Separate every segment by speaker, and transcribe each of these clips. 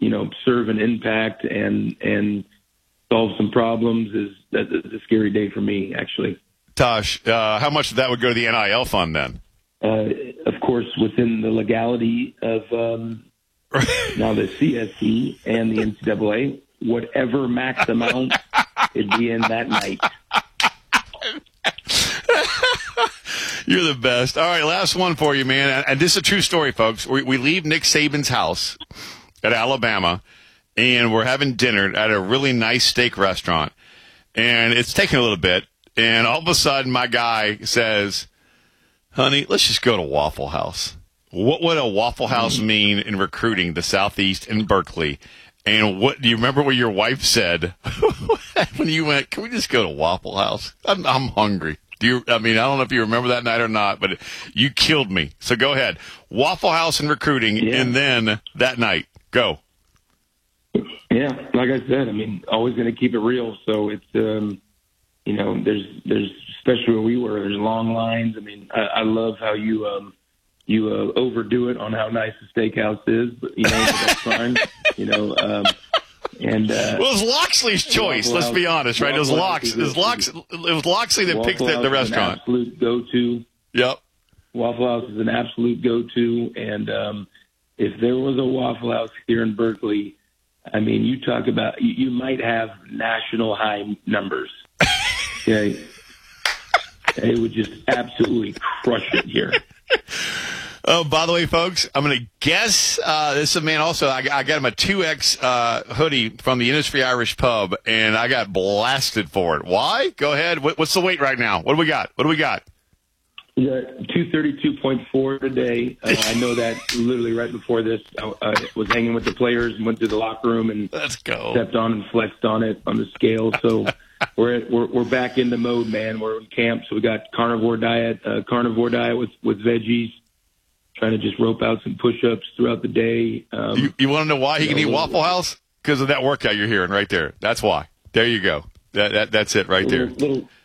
Speaker 1: serve an impact and solve some problems that's a scary day for me, actually.
Speaker 2: Tosh, how much of that would go to the NIL fund then?
Speaker 1: Of course, within the legality of now the CSC and the NCAA, whatever max amount it'd be in that night.
Speaker 2: You're the best. All right, last one for you, man. And this is a true story, folks. We leave Nick Saban's house at Alabama, and we're having dinner at a really nice steak restaurant. And it's taking a little bit, and all of a sudden my guy says, honey, let's just go to Waffle House. What would a Waffle House mean in recruiting the Southeast in Berkeley? And what do you remember what your wife said when you went, can we just go to Waffle House? I'm hungry. I don't know if you remember that night or not, but you killed me. So go ahead. Waffle House and recruiting, and then that night. Go.
Speaker 1: Yeah, like I said, always going to keep it real. So it's, there's especially where we were, there's long lines. I love how you overdo it on how nice the steakhouse is, but that's fine. Well,
Speaker 2: it was Loxley's choice. Let's be honest, right? It was Loxley that picked the restaurant.
Speaker 1: Absolute go-to.
Speaker 2: Yep.
Speaker 1: Waffle House is an absolute go-to, and if there was a Waffle House here in Berkeley, you talk about you might have national high numbers. Okay, it would just absolutely crush it here.
Speaker 2: Oh, by the way, folks, I'm going to guess this is a man also. I got him a 2X hoodie from the Industry Irish Pub, and I got blasted for it. Why? Go ahead. What's the weight right now? What do we got?
Speaker 1: Yeah, 232.4 today. I know that literally right before this, I was hanging with the players and went to the locker room and
Speaker 2: let's go.
Speaker 1: Stepped on and flexed on it on the scale. So we're back in the mode, man. We're in camp, so we got carnivore diet with veggies. Trying to just rope out some push-ups throughout the day.
Speaker 2: You want to know why he can eat Waffle House? Because of that workout you're hearing right there. That's why. There you go. That's it right there.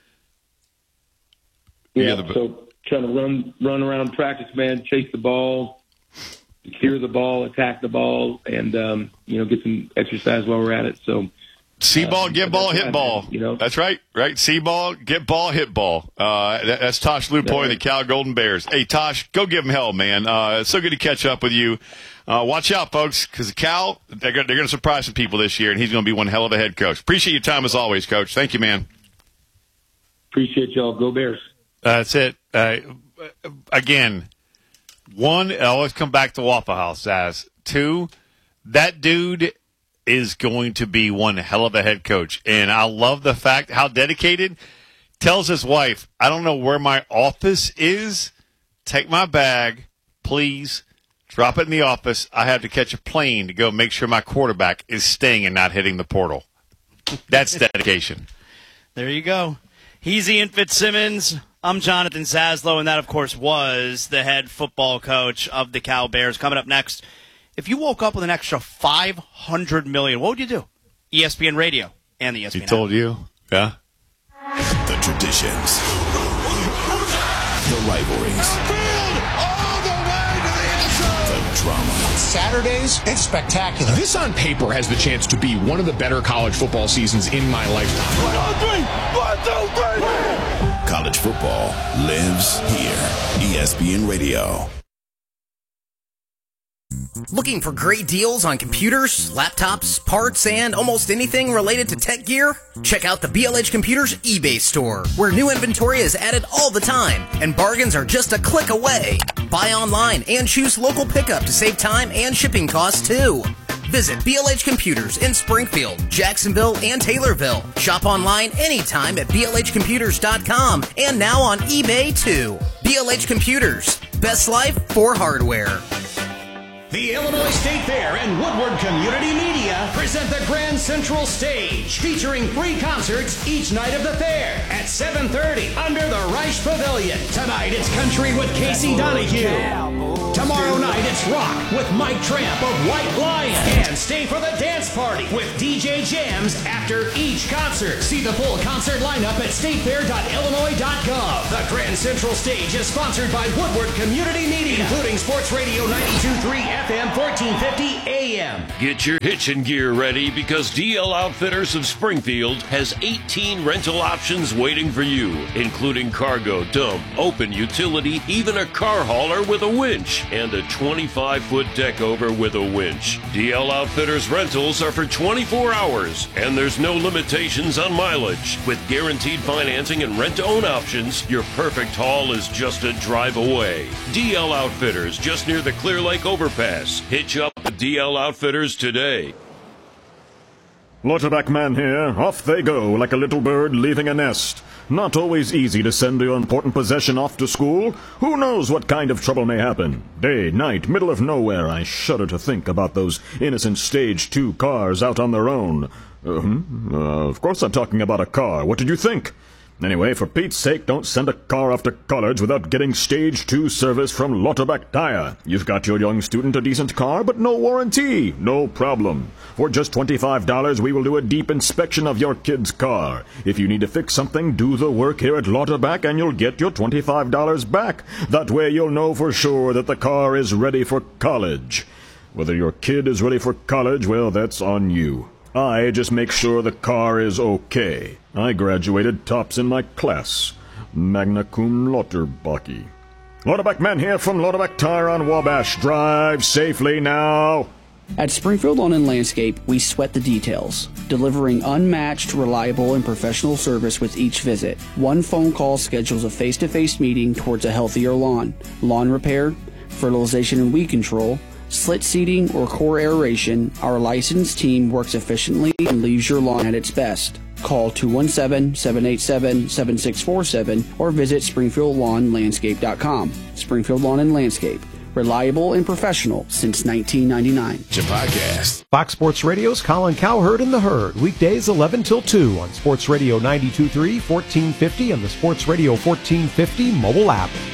Speaker 1: So trying to run around practice, man, chase the ball, secure the ball, attack the ball, and get some exercise while we're at it. So
Speaker 2: see ball, get ball, hit ball. That's right. See ball, get ball, hit ball. That's Tosh Lupoy and the Cal Golden Bears. Hey, Tosh, go give them hell, man. It's so good to catch up with you. Watch out, folks, because Cal, they're going to surprise some people this year, and he's going to be one hell of a head coach. Appreciate your time as always, Coach. Thank you, man.
Speaker 1: Appreciate y'all. Go Bears.
Speaker 2: That's it. Again, one, I always come back to Waffle House as. Two, that dude is going to be one hell of a head coach. And I love the fact how dedicated. Tells his wife, I don't know where my office is. Take my bag, please. Drop it in the office. I have to catch a plane to go make sure my quarterback is staying and not hitting the portal. That's dedication.
Speaker 3: There you go. He's Ian Fitzsimmons. I'm Jonathan Zaslow, and that, of course, was the head football coach of the Cal Bears. Coming up next, if you woke up with an extra $500 million, what would you do? ESPN Radio and the ESPN
Speaker 2: He told you, yeah.
Speaker 4: The traditions, the rivalries,
Speaker 5: all the way to the end zone.
Speaker 4: the drama.
Speaker 6: Saturdays, it's spectacular.
Speaker 7: This on paper has the chance to be one of the better college football seasons in my lifetime.
Speaker 5: 1, 2, 3.
Speaker 4: College football lives here. ESPN Radio.
Speaker 8: Looking for great deals on computers, laptops, parts, and almost anything related to tech gear? Check out the BLH Computers eBay store, where new inventory is added all the time, and bargains are just a click away. Buy online and choose local pickup to save time and shipping costs, too. Visit BLH Computers in Springfield, Jacksonville, and Taylorville. Shop online anytime at blhcomputers.com and now on eBay, too. BLH Computers. Best life for hardware.
Speaker 9: The Illinois State Fair and Woodward Community Media present the Grand Central Stage, featuring free concerts each night of the fair at 7:30 under the Reich Pavilion. Tonight it's country with Casey Donahue. Tomorrow night, it's rock with Mike Tramp of White Lion. And stay for the dance party with DJ Jams after each concert. See the full concert lineup at statefair.illinois.gov. The Grand Central Stage is sponsored by Woodward Community Media, including Sports Radio 92.3 FM 1450 AM.
Speaker 10: Get your hitching gear ready because DL Outfitters of Springfield has 18 rental options waiting for you, including cargo, dump, open utility, even a car hauler with a winch, and a 25-foot deck over with a winch. DL Outfitters rentals are for 24 hours, and there's no limitations on mileage. With guaranteed financing and rent-to-own options, your perfect haul is just a drive away. DL Outfitters, just near the Clear Lake Overpass. Hitch up with DL Outfitters today.
Speaker 11: Lauterbach man here. Off they go like a little bird leaving a nest. Not always easy to send your important possession off to school. Who knows what kind of trouble may happen? Day, night, middle of nowhere. I shudder to think about those innocent Stage 2 cars out on their own. Of course I'm talking about a car. What did you think? Anyway, for Pete's sake, don't send a car off to college without getting Stage 2 service from Lauterbach Tire. You've got your young student a decent car, but no warranty. No problem. For just $25, we will do a deep inspection of your kid's car. If you need to fix something, do the work here at Lauterbach and you'll get your $25 back. That way you'll know for sure that the car is ready for college. Whether your kid is ready for college, well, that's on you. I just make sure the car is okay. I graduated tops in my class. Magna cum Lauterbach. Lauterbach man here from Lauterbach Tire on Wabash. Drive safely now.
Speaker 12: At Springfield Lawn and Landscape, we sweat the details, delivering unmatched, reliable, and professional service with each visit. One phone call schedules a face-to-face meeting towards a healthier lawn. Lawn repair, fertilization and weed control, slit seeding, or core aeration, our licensed team works efficiently and leaves your lawn at its best. Call 217-787-7647 or visit SpringfieldLawnLandscape.com. Springfield Lawn and Landscape. Reliable and professional since 1999.
Speaker 4: It's a podcast.
Speaker 13: Fox Sports Radio's Colin Cowherd and the Herd. Weekdays 11 till 2 on Sports Radio 92.3, 1450, and the Sports Radio 1450 mobile app.